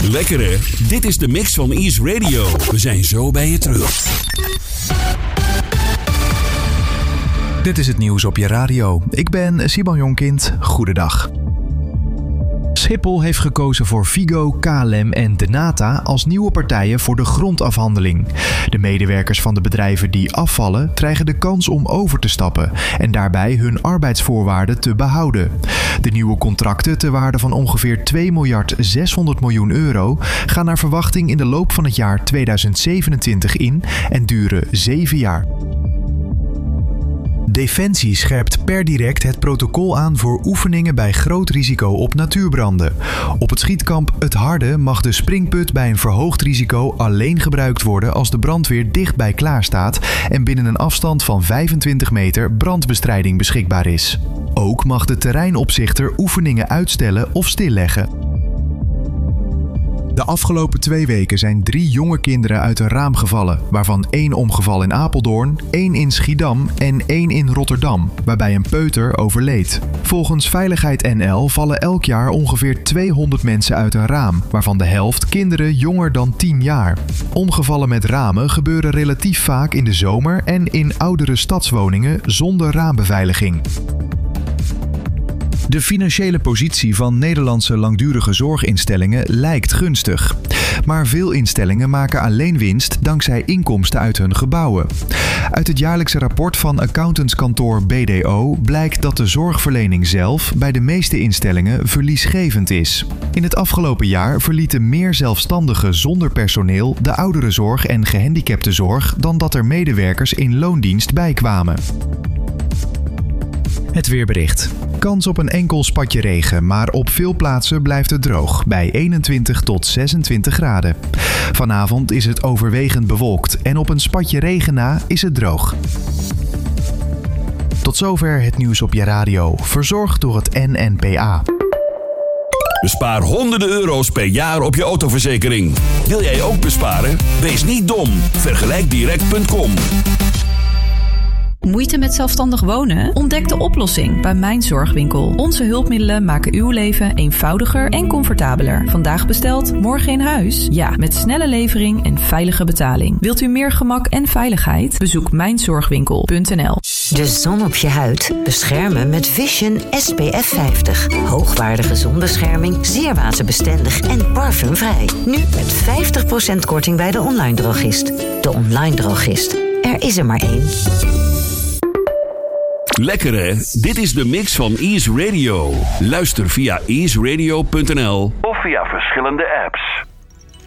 Lekker hè? Dit is de mix van Ease Radio. We zijn zo bij je terug. Dit is het nieuws op je radio. Ik ben Simon Jonkind. Goedendag. Schiphol heeft gekozen voor Figo, KLM en Denata als nieuwe partijen voor de grondafhandeling. De medewerkers van de bedrijven die afvallen krijgen de kans om over te stappen en daarbij hun arbeidsvoorwaarden te behouden. De nieuwe contracten ter waarde van ongeveer 2.600 miljoen euro gaan naar verwachting in de loop van het jaar 2027 in en duren 7 jaar. Defensie scherpt per direct het protocol aan voor oefeningen bij groot risico op natuurbranden. Op het schietkamp Het Harde mag de springput bij een verhoogd risico alleen gebruikt worden als de brandweer dichtbij klaar staat en binnen een afstand van 25 meter brandbestrijding beschikbaar is. Ook mag de terreinopzichter oefeningen uitstellen of stilleggen. De afgelopen 2 weken zijn 3 jonge kinderen uit een raam gevallen, waarvan 1 omgeval in Apeldoorn, 1 in Schiedam en 1 in Rotterdam, waarbij een peuter overleed. Volgens Veiligheid NL vallen elk jaar ongeveer 200 mensen uit een raam, waarvan de helft kinderen jonger dan 10 jaar. Ongevallen met ramen gebeuren relatief vaak in de zomer en in oudere stadswoningen zonder raambeveiliging. De financiële positie van Nederlandse langdurige zorginstellingen lijkt gunstig. Maar veel instellingen maken alleen winst dankzij inkomsten uit hun gebouwen. Uit het jaarlijkse rapport van accountantskantoor BDO blijkt dat de zorgverlening zelf bij de meeste instellingen verliesgevend is. In het afgelopen jaar verlieten meer zelfstandigen zonder personeel de ouderenzorg en gehandicaptenzorg dan dat er medewerkers in loondienst bijkwamen. Het weerbericht. Kans op een enkel spatje regen, maar op veel plaatsen blijft het droog, bij 21 tot 26 graden. Vanavond is het overwegend bewolkt en op een spatje regen na is het droog. Tot zover het nieuws op je radio, verzorgd door het NNPA. Bespaar honderden euro's per jaar op je autoverzekering. Wil jij ook besparen? Wees niet dom. Vergelijkdirect.com. Moeite met zelfstandig wonen? Ontdek de oplossing bij Mijn Zorgwinkel. Onze hulpmiddelen maken uw leven eenvoudiger en comfortabeler. Vandaag besteld, morgen in huis? Ja, met snelle levering en veilige betaling. Wilt u meer gemak en veiligheid? Bezoek mijnzorgwinkel.nl. De zon op je huid beschermen met Vision SPF 50. Hoogwaardige zonbescherming, zeer waterbestendig en parfumvrij. Nu met 50% korting bij de online drogist. De online drogist. Er is er maar één. Lekker hè? Dit is de mix van Ease Radio. Luister via easeradio.nl of via verschillende apps.